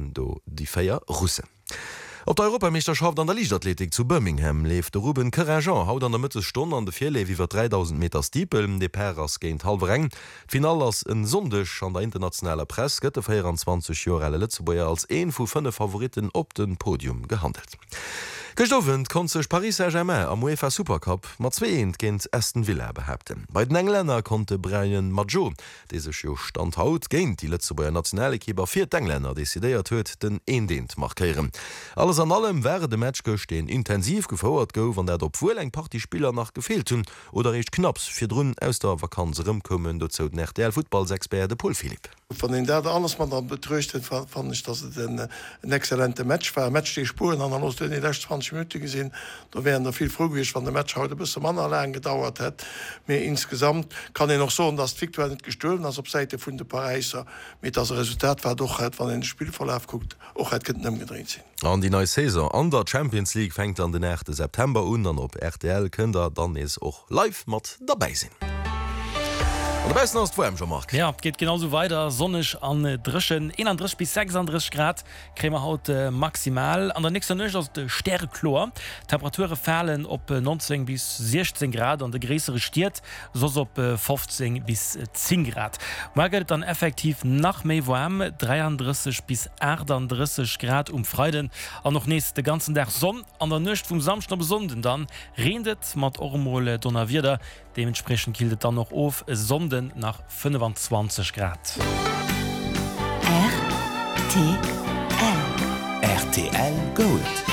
eben do die Feier Russe. Op der Europameisterschaft an der Lichtathletik zu Birmingham leef de Ruben Karajan haut an der Mittelstunde an de Vierle iwwer 3000 Meter Stiepel de Paras géint halbreng. Final ass en Sondech an der internationaler Press gëtt 24 Jahre Lützeburger als een vu 5 Favoriten op den Podium gehandelt. Gestoffen kon sech Paris Saint-Germain am UEFA Supercup mat 2 géint Aston Villa behäten. Bei den Engländer konnte Brian Maggio, dé sech jo standhaut géint die Lützeburger Nationalkeeper 4 Engländer desideiert huet den eendeent markieren. Alles an allem wäre de Match gesteen intensiv gefauerert gouf, an der obwohl eng Partyspieler nach gefehlt hun oder recht knapps fir Drun aus der Vakanz rumkommen dat zo nach der Footballsexpert de Paul Philipp. Von den der alles man dann betröchtet fand ich, dass es ein exzellente Match war. Match die Spuren an los in die 20 Minuten gesehen, da wären da viel früh von der Match heute bis zum Mann allein gedauert hat. Mir insgesamt kann ich noch so, dass Victor nicht gestohlen, als ob Seite von der Pariser mit das Resultat war doch halt, wenn den Spielverlauf guckt, auch halt gedreht sind. An die neue Saison an der Champions League fängt an den 8. September und dann op RTL könnt ihr dann ist auch live mat dabei sein. Ja, geht genauso weiter sonnig an Drschen 31 bis 36 Grad Krämer haut maximal an der nächste Sterrechlor Temperature fallen op 19 bis 16 Grad an der größere stiert so op 15 bis 10 Grad Marget dann effektiv nach Mai warm 33 bis 38 Grad Freuden an noch nächste ganzen Tag Sonne an der Nacht vom Samstag besonden dann redet mat Ormole Donnerwider dementsprechend kildet dann noch auf Sonden nach 25 Grad. RTL RTL Gold.